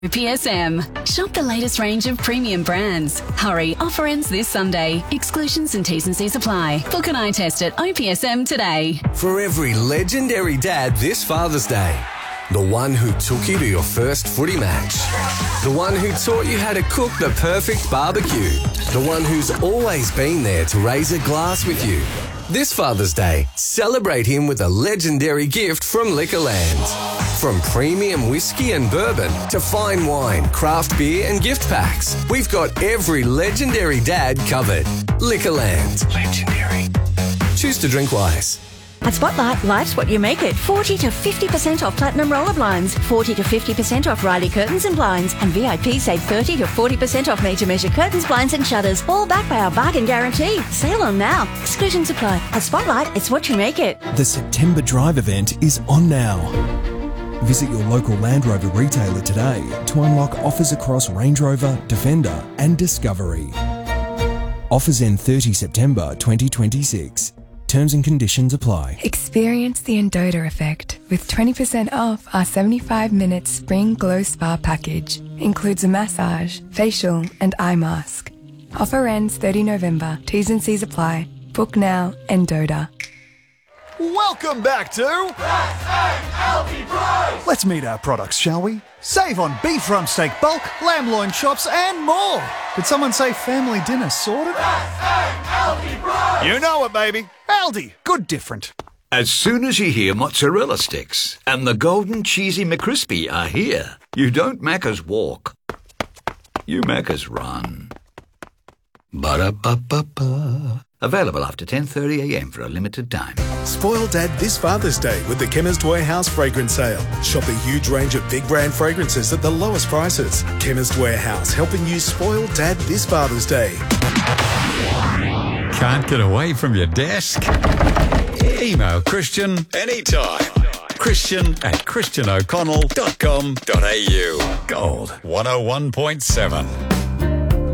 PSM. Shop the latest range of premium brands. Hurry, offer ends this Sunday. Exclusions and T's and C's apply. Book an eye test at OPSM today. For every legendary dad this Father's Day. The one who took you to your first footy match. The one who taught you how to cook the perfect barbecue. The one who's always been there to raise a glass with you. This Father's Day, celebrate him with a legendary gift from Liquorland. From premium whiskey and bourbon to fine wine, craft beer and gift packs, we've got every legendary dad covered. Liquorland. Legendary. Choose to drink wise. At Spotlight, life's what you make it. 40 to 50% off Platinum Roller Blinds, 40 to 50% off Riley Curtains and Blinds, and VIP save 30 to 40% off Made to Measure curtains, blinds and shutters, all backed by our bargain guarantee. Sale on now. Exclusions apply. At Spotlight, it's what you make it. The September Drive event is on now. Visit your local Land Rover retailer today to unlock offers across Range Rover, Defender and Discovery. Offers end 30 September 2026. Terms and conditions apply. Experience the Endota effect with 20% off our 75-minute Spring Glow Spa package. Includes a massage, facial and eye mask. Offer ends 30 November. T's and C's apply. Book now, Endota. Welcome back to Aldi Price. Let's meet our products, shall we? Save on beef rump steak bulk, lamb loin chops and more. Did someone say family dinner sorted? Aldi Price. You know it, baby. Aldi. Good different. As soon as you hear mozzarella sticks and the golden cheesy McCrispy are here, you don't Macca's walk. You Macca's run. Ba-da-ba-ba-ba. Available after 10:30am for a limited time. Spoil Dad this Father's Day with the Chemist Warehouse Fragrance Sale. Shop a huge range of big brand fragrances at the lowest prices. Chemist Warehouse, helping you spoil Dad this Father's Day. Can't get away from your desk? Email Christian anytime. Christian@christianoconnell.com.au. Gold 101.7.